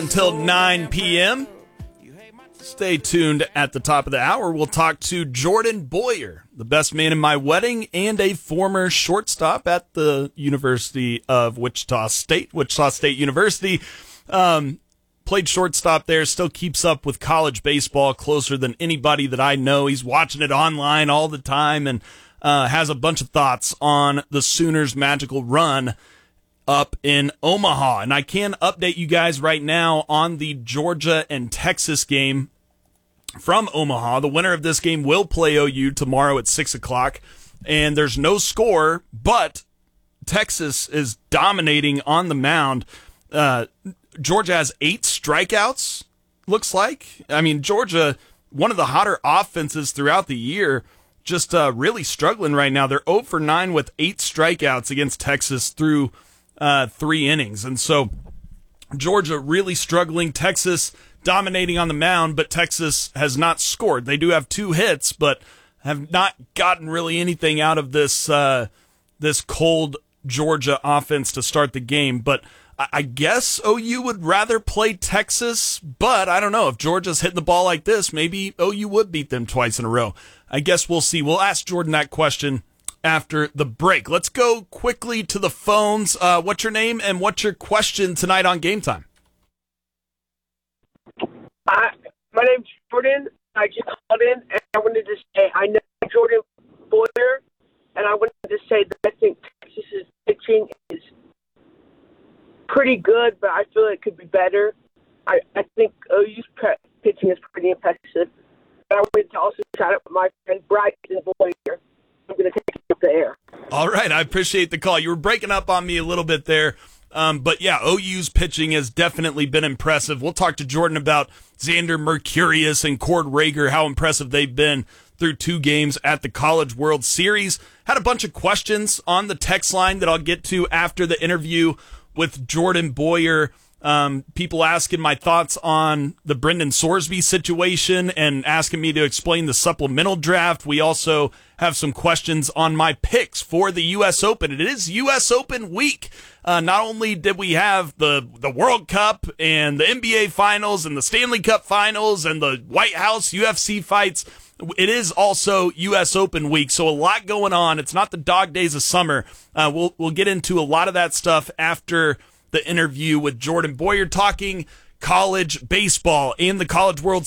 until 9 p.m. Stay tuned at the top of the hour. We'll talk to Jordan Boyer, the best man in my wedding and a former shortstop at the University of Wichita State University. Played shortstop there, still keeps up with college baseball closer than anybody that I know. He's watching it online all the time and has a bunch of thoughts on the Sooners' magical run up in Omaha. And I can update you guys right now on the Georgia and Texas game from Omaha. The winner of this game will play OU tomorrow at 6 o'clock. And there's no score, but Texas is dominating on the mound. Georgia has 8 strikeouts, looks like. I mean, Georgia, one of the hotter offenses throughout the year, just really struggling right now. They're 0 for 9 with 8 strikeouts against Texas through 3 innings. And so Georgia really struggling. Texas dominating on the mound, but Texas has not scored. They do have 2 hits, but have not gotten really anything out of this this cold Georgia offense to start the game. But I guess OU would rather play Texas, but I don't know. If Georgia's hitting the ball like this, maybe OU would beat them twice in a row. I guess we'll see. We'll ask Jordan that question after the break. Let's go quickly to the phones. What's your name and what's your question tonight on Game Time? My name's Jordan. I just called in, and I wanted to say I know Jordan Boyer, and I wanted to say that I think Texas's pitching is pretty good, but I feel it could be better. I think OU's pitching is pretty impressive. I wanted to also shout out my friend Bryson Boyer. I'm going to take it up the air. All right, I appreciate the call. You were breaking up on me a little bit there. But yeah, OU's pitching has definitely been impressive. We'll talk to Jordan about Xander Mercurius and Cord Rager, how impressive they've been through 2 games at the College World Series. Had a bunch of questions on the text line that I'll get to after the interview with Jordan Boyer. People asking my thoughts on the Brendan Sorsby situation and asking me to explain the supplemental draft. We also have some questions on my picks for the U.S. Open. It is U.S. Open week. Not only did we have the World Cup and the NBA Finals and the Stanley Cup Finals and the White House UFC fights, it is also U.S. Open week, so a lot going on. It's not the dog days of summer. We'll get into a lot of that stuff after the interview with Jordan Boyer, talking college baseball and the College World